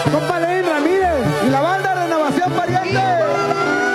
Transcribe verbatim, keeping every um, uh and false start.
Compa Lenin Ramírez y la banda Renovación Pariente.